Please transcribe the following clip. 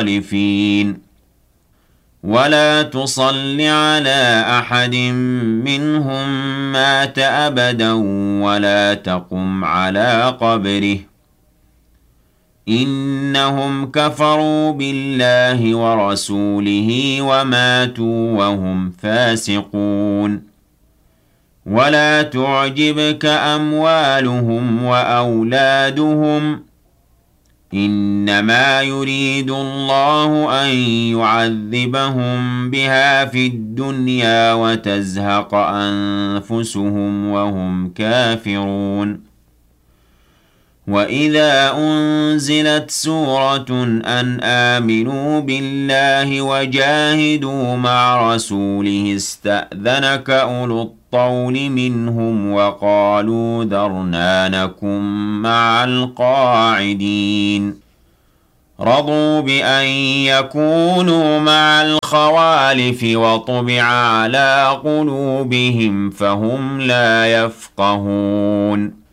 الخالفين ولا تصل على أحد منهم مات أبدا ولا تقم على قبره إنهم كفروا بالله ورسوله وماتوا وهم فاسقون ولا تعجبك أموالهم وأولادهم إنما يريد الله أن يعذبهم بها في الدنيا وتزهق أنفسهم وهم كافرون وإذا أنزلت سورة أن آمنوا بالله وجاهدوا مع رسوله استأذنك أولو الطول منهم وقالوا ذرنا نكن مع القاعدين رضوا بأن يكونوا مع الخوالف وطبع على قلوبهم فهم لا يفقهون